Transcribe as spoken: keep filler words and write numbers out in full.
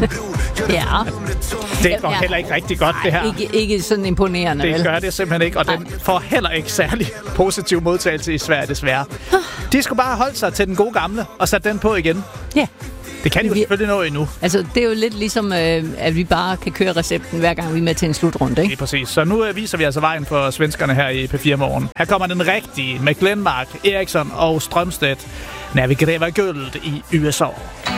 Ja. Det går heller ikke rigtig godt, det her. Ikke, ikke sådan imponerende, Det vel? gør det simpelthen ikke, og den får heller ikke særlig positiv modtagelse i Sverige, desværre. De skulle bare have holdt sig til den gode gamle og sat den på igen. Ja. Det kan de jo Vi- selvfølgelig nå endnu. Altså, det er jo lidt ligesom, øh, at vi bare kan køre recepten, hver gang vi er med til en slutrunde, ikke? Det er præcis. Så nu øh, viser vi altså vejen for svenskerne her i P fire Morgen. Her kommer den rigtige med Glenmark, Eriksson og Strømstedt. Navigerer guld i U S A.